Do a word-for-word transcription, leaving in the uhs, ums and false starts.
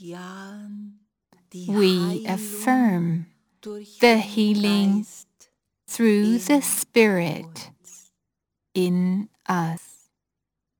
We affirm the healing through the Spirit in us.